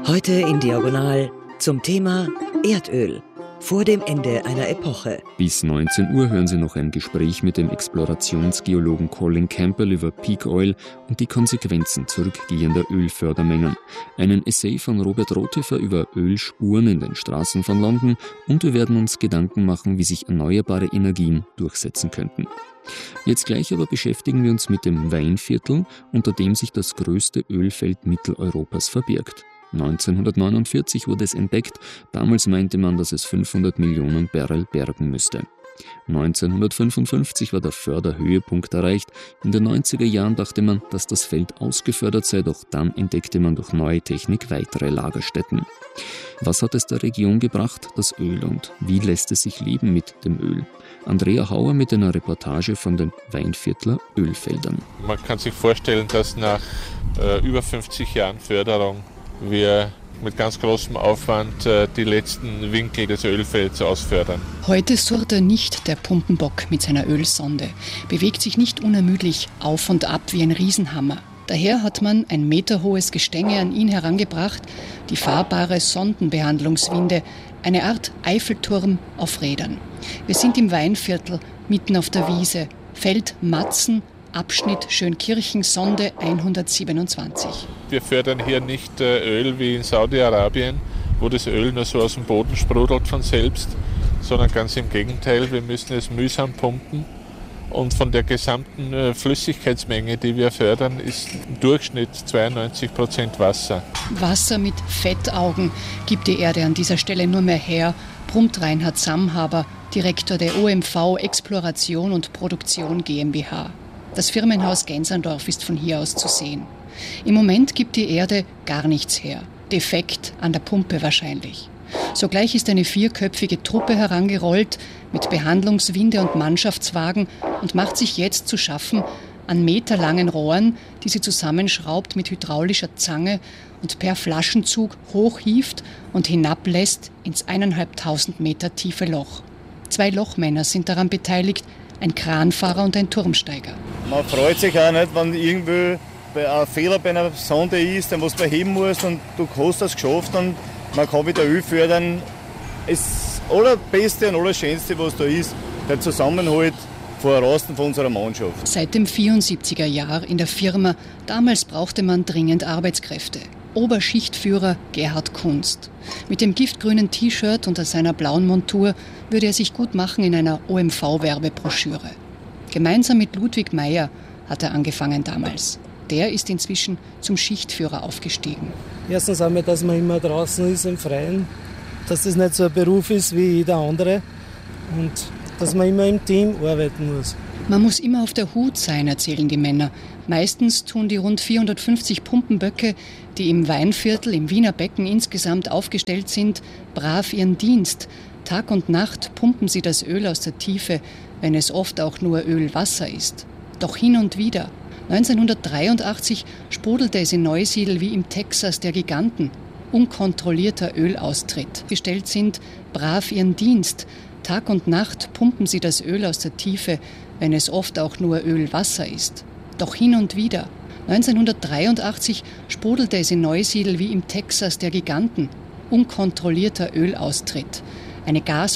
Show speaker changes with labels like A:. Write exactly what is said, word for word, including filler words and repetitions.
A: Heute in Diagonal zum Thema Erdöl vor dem Ende einer Epoche.
B: Bis neunzehn Uhr hören Sie noch ein Gespräch mit dem Explorationsgeologen Colin Campbell über Peak Oil und die Konsequenzen zurückgehender Ölfördermengen. Einen Essay von Robert Rothöfer über Ölspuren in den Straßen von London und wir werden uns Gedanken machen, wie sich erneuerbare Energien durchsetzen könnten. Jetzt gleich aber beschäftigen wir uns mit dem Weinviertel, unter dem sich das größte Ölfeld Mitteleuropas verbirgt. neunzehnhundertneunundvierzig wurde es entdeckt, damals meinte man, dass es fünfhundert Millionen Barrel bergen müsste. neunzehnhundertfünfundfünfzig war der Förderhöhepunkt erreicht, in den neunziger Jahren dachte man, dass das Feld ausgefördert sei, doch dann entdeckte man durch neue Technik weitere Lagerstätten. Was hat es der Region gebracht, das Öl, und wie lässt es sich leben mit dem Öl? Andrea Hauer mit einer Reportage von den Weinviertler Ölfeldern.
C: Man kann sich vorstellen, dass nach äh, über fünfzig Jahren Förderung wir mit ganz großem Aufwand äh, die letzten Winkel des Ölfelds ausfördern.
D: Heute surrt er nicht, der Pumpenbock mit seiner Ölsonde, bewegt sich nicht unermüdlich auf und ab wie ein Riesenhammer. Daher hat man ein meterhohes Gestänge an ihn herangebracht, die fahrbare Sondenbehandlungswinde, eine Art Eiffelturm auf Rädern. Wir sind im Weinviertel, mitten auf der Wiese, Feld Matzen, Abschnitt Schönkirchen, Sonde hundertsiebenundzwanzig.
C: Wir fördern hier nicht Öl wie in Saudi-Arabien, wo das Öl nur so aus dem Boden sprudelt von selbst, sondern ganz im Gegenteil, wir müssen es mühsam pumpen. Und von der gesamten Flüssigkeitsmenge, die wir fördern, ist im Durchschnitt zweiundneunzig Prozent Wasser.
D: Wasser mit Fettaugen gibt die Erde an dieser Stelle nur mehr her, brummt Reinhard Samhaber, Direktor der O M V Exploration und Produktion GmbH. Das Firmenhaus Gänserndorf ist von hier aus zu sehen. Im Moment gibt die Erde gar nichts her. Defekt an der Pumpe wahrscheinlich. Sogleich ist eine vierköpfige Truppe herangerollt mit Behandlungswinde und Mannschaftswagen und macht sich jetzt zu schaffen an meterlangen Rohren, die sie zusammenschraubt mit hydraulischer Zange und per Flaschenzug hochhieft und hinablässt ins eineinhalbtausend Meter tiefe Loch. Zwei Lochmänner sind daran beteiligt, ein Kranfahrer und ein Turmsteiger.
E: Man freut sich auch nicht, wenn irgendwie ein Fehler bei einer Sonde ist, den was man heben muss und du hast das geschafft und man kann wieder Öl fördern. Das Allerbeste und Allerschönste, was da ist, der Zusammenhalt voraus von unserer Mannschaft.
D: Seit dem vierundsiebziger Jahr in der Firma, damals brauchte man dringend Arbeitskräfte. Oberschichtführer Gerhard Kunst. Mit dem giftgrünen T-Shirt unter seiner blauen Montur würde er sich gut machen in einer O M V-Werbebroschüre. Gemeinsam mit Ludwig Meyer hat er angefangen damals. Der ist inzwischen zum Schichtführer aufgestiegen.
F: Erstens einmal, dass man immer draußen ist im Freien, dass das nicht so ein Beruf ist wie jeder andere und dass man immer im Team arbeiten muss.
D: Man muss immer auf der Hut sein, erzählen die Männer. Meistens tun die rund vierhundertfünfzig Pumpenböcke, die im Weinviertel im Wiener Becken insgesamt aufgestellt sind, brav ihren Dienst. Tag und Nacht pumpen sie das Öl aus der Tiefe, wenn es oft auch nur Ölwasser ist. Doch hin und wieder. neunzehnhundertdreiundachtzig sprudelte es in Neusiedl wie im Texas der Giganten. Unkontrollierter Ölaustritt. Gestellt sind, brav ihren Dienst. Tag und Nacht pumpen sie das Öl aus der Tiefe, wenn es oft auch nur Ölwasser ist. Doch hin und wieder. neunzehnhundertdreiundachtzig sprudelte es in Neusiedl wie im Texas der Giganten. Unkontrollierter Ölaustritt. Eine Gas